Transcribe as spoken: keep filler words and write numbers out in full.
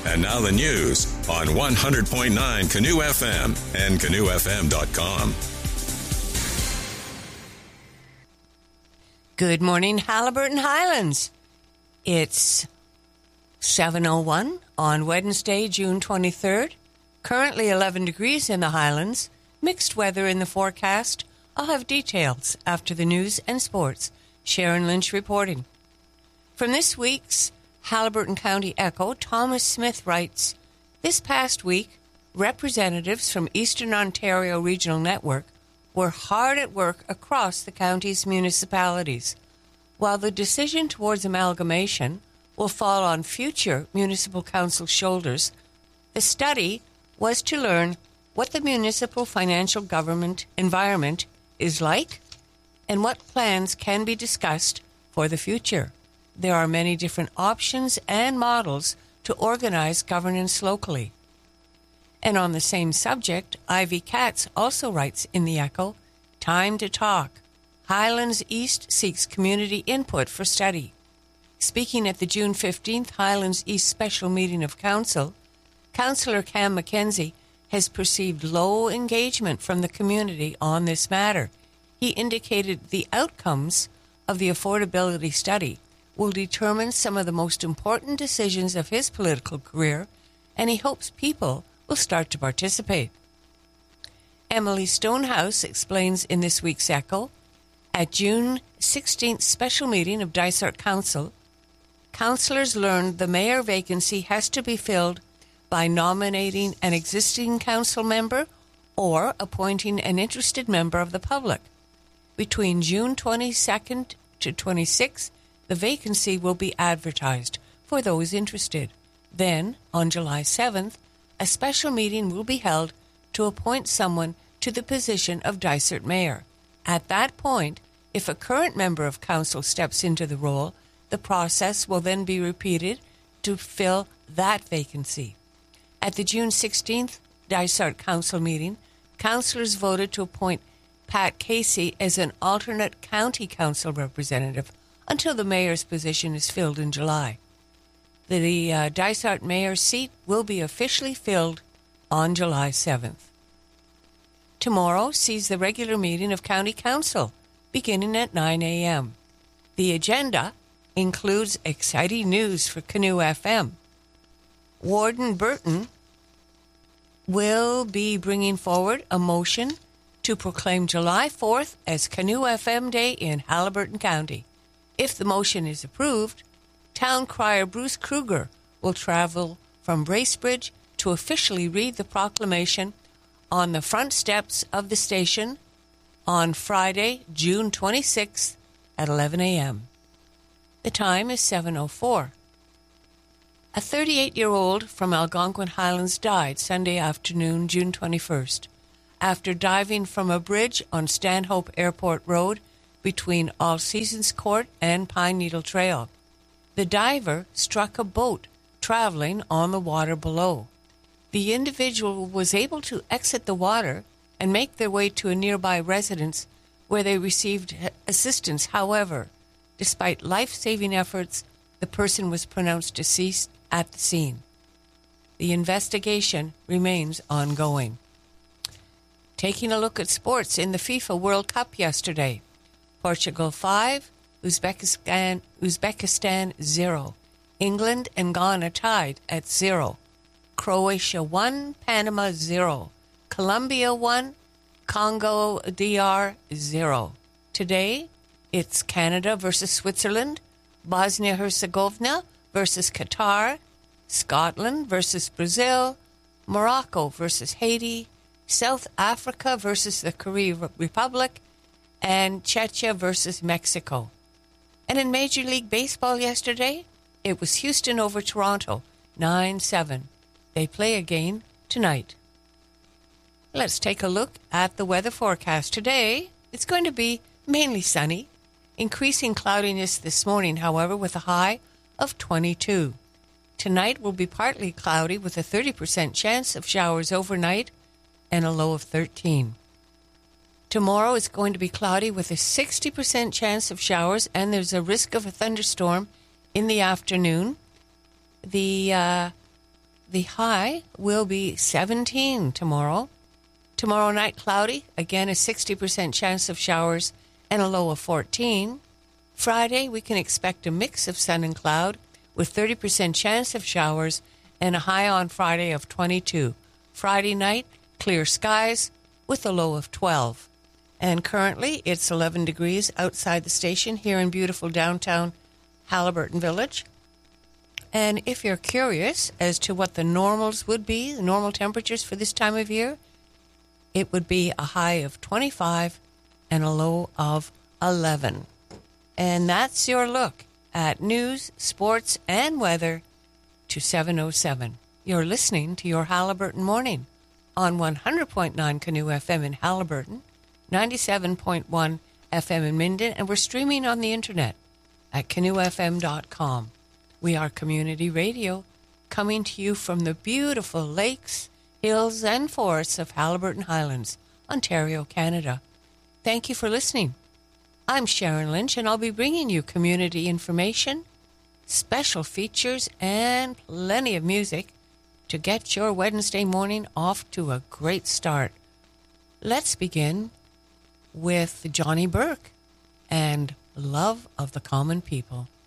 And now the news on one hundred point nine Canoe F M and canoe f m dot com. Good morning, Haliburton Highlands. It's seven oh one on Wednesday, June twenty-third. Currently eleven degrees in the Highlands. Mixed weather in the forecast. I'll have details after the news and sports. Sharon Lynch reporting. From this week's Haliburton County Echo, Thomas Smith writes, this past week, representatives from Eastern Ontario Regional Network were hard at work across the county's municipalities. While the decision towards amalgamation will fall on future municipal council shoulders, the study was to learn what the municipal financial government environment is like and what plans can be discussed for the future. There are many different options and models to organize governance locally. And on the same subject, Ivy Katz also writes in the Echo, time to talk. Highlands East seeks community input for study. Speaking at the June fifteenth Highlands East Special Meeting of Council, Councillor Cam McKenzie has perceived low engagement from the community on this matter. He indicated the outcomes of the affordability study will determine some of the most important decisions of his political career, and he hopes people will start to participate. Emily Stonehouse explains in this week's Echo, at June sixteenth special meeting of Dysart Council, councillors learned the mayor vacancy has to be filled by nominating an existing council member or appointing an interested member of the public. Between June twenty-second to twenty-sixth, the vacancy will be advertised for those interested. Then, on July seventh, a special meeting will be held to appoint someone to the position of Dysart Mayor. At that point, if a current member of council steps into the role, the process will then be repeated to fill that vacancy. At the June sixteenth Dysart Council meeting, councillors voted to appoint Pat Casey as an alternate county council representative until the mayor's position is filled in July. The uh, Dysart mayor's seat will be officially filled on July seventh. Tomorrow sees the regular meeting of County Council, beginning at nine a.m. The agenda includes exciting news for Canoe F M. Warden Burton will be bringing forward a motion to proclaim July fourth as Canoe F M Day in Haliburton County. If the motion is approved, Town Crier Bruce Kruger will travel from Bracebridge to officially read the proclamation on the front steps of the station on Friday, June twenty-sixth at eleven a.m. The time is seven oh four. A thirty-eight-year-old from Algonquin Highlands died Sunday afternoon, June twenty-first, after diving from a bridge on Stanhope Airport Road between All Seasons Court and Pine Needle Trail. The diver struck a boat traveling on the water below. The individual was able to exit the water and make their way to a nearby residence where they received assistance. However, despite life-saving efforts, the person was pronounced deceased at the scene. The investigation remains ongoing. Taking a look at sports in the FIFA World Cup yesterday. Portugal five, Uzbekistan, Uzbekistan zero. England and Ghana tied at zero. Croatia one, Panama zero. Colombia one, Congo D R zero. Today, it's Canada versus Switzerland, Bosnia-Herzegovina versus Qatar, Scotland versus Brazil, Morocco versus Haiti, South Africa versus the Korean Republic, and Czechia versus Mexico. And in Major League Baseball yesterday, it was Houston over Toronto, nine seven. They play again tonight. Let's take a look at the weather forecast. Today, it's going to be mainly sunny. Increasing cloudiness this morning, however, with a high of twenty-two. Tonight will be partly cloudy with a thirty percent chance of showers overnight and a low of thirteen. Tomorrow is going to be cloudy with a sixty percent chance of showers, and there's a risk of a thunderstorm in the afternoon. The uh, the high will be seventeen tomorrow. Tomorrow night, cloudy. Again, a sixty percent chance of showers and a low of fourteen. Friday, we can expect a mix of sun and cloud with thirty percent chance of showers and a high on Friday of twenty-two. Friday night, clear skies with a low of twelve. And currently, it's eleven degrees outside the station here in beautiful downtown Haliburton Village. And if you're curious as to what the normals would be, the normal temperatures for this time of year, it would be a high of twenty-five and a low of eleven. And that's your look at news, sports, and weather to seven oh seven. You're listening to your Haliburton Morning on one hundred point nine Canoe F M in Haliburton, ninety-seven point one F M in Minden, and we're streaming on the internet at canoe f m dot com. We are community radio coming to you from the beautiful lakes, hills, and forests of Haliburton Highlands, Ontario, Canada. Thank you for listening. I'm Sharon Lynch, and I'll be bringing you community information, special features, and plenty of music to get your Wednesday morning off to a great start. Let's begin with Johnny Burke and Love of the Common People.